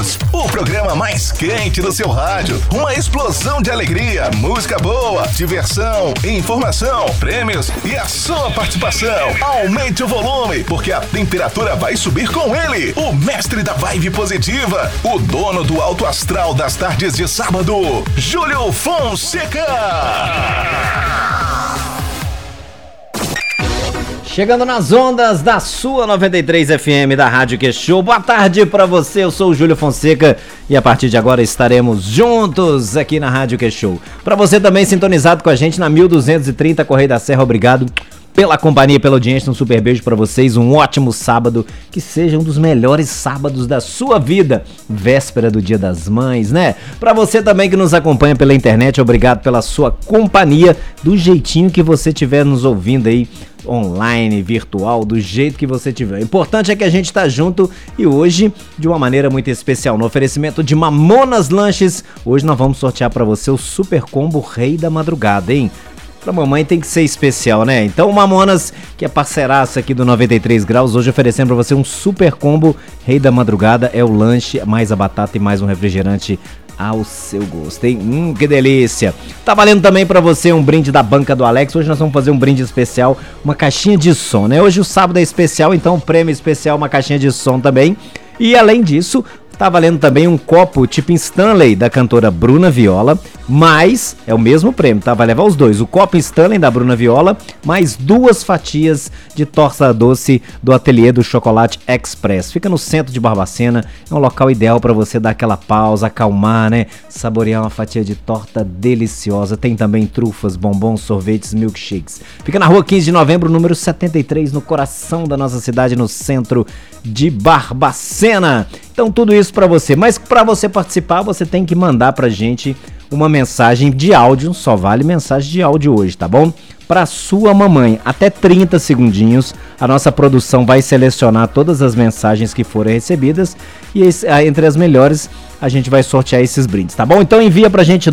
News, o programa mais quente do seu rádio. Uma explosão de alegria, música boa, diversão, informação, prêmios e a sua participação. Aumente o volume, porque a temperatura vai subir com ele. O mestre da vibe positiva, o dono do alto astral das tardes de sábado, Júlio Fonseca. Chegando nas ondas da sua 93 FM da Rádio Que Show. Boa tarde pra você, eu sou o Júlio Fonseca e a partir de agora estaremos juntos aqui na Rádio Que Show. Pra você também sintonizado com a gente na 1230 Correio da Serra, obrigado pela companhia, pela audiência, um super beijo pra vocês, um ótimo sábado, que seja um dos melhores sábados da sua vida, véspera do Dia das Mães, né? Pra você também que nos acompanha pela internet, obrigado pela sua companhia, do jeitinho que você estiver nos ouvindo aí, online, virtual, do jeito que você tiver. O importante é que a gente tá junto e hoje, de uma maneira muito especial, no oferecimento de Mamonas Lanches, hoje nós vamos sortear pra você o Super Combo Rei da Madrugada, hein? Pra mamãe tem que ser especial, né? Então o Mamonas, que é parceiraça aqui do 93 Graus, hoje oferecendo pra você um Super Combo Rei da Madrugada, é o lanche, mais a batata e mais um refrigerante ao seu gosto, hein? Que delícia! Tá valendo também pra você um brinde da Banca do Alex. Hoje nós vamos fazer um brinde especial, uma caixinha de som, né? Hoje o sábado é especial, então prêmio especial, uma caixinha de som também. E além disso, tá valendo também um copo tipo Stanley da cantora Bruna Viola, mas é o mesmo prêmio, tá? Vai levar os dois, o copo Stanley da Bruna Viola, mais 2 fatias de torta doce do Ateliê do Chocolate Express. Fica no centro de Barbacena, é um local ideal para você dar aquela pausa, acalmar, né? Saborear uma fatia de torta deliciosa. Tem também trufas, bombons, sorvetes, milkshakes. Fica na rua 15 de novembro, número 73, no coração da nossa cidade, no centro de Barbacena. Então tudo isso pra você, mas pra você participar você tem que mandar pra gente uma mensagem de áudio, só vale mensagem de áudio hoje, tá bom? Pra sua mamãe, até 30 segundinhos, a nossa produção vai selecionar todas as mensagens que forem recebidas e entre as melhores a gente vai sortear esses brindes, tá bom? Então envia pra gente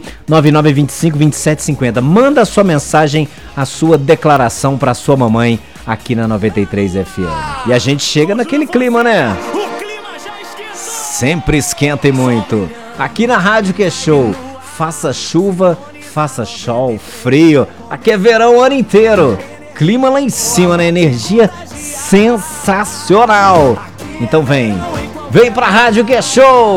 999252750, manda a sua mensagem, a sua declaração pra sua mamãe aqui na 93 FM. E a gente chega naquele clima, né? Sempre esquenta e muito. Aqui na Rádio Que Show, faça chuva, faça sol, frio. Aqui é verão o ano inteiro. Clima lá em cima, né? Energia sensacional. Então vem pra Rádio Que Show.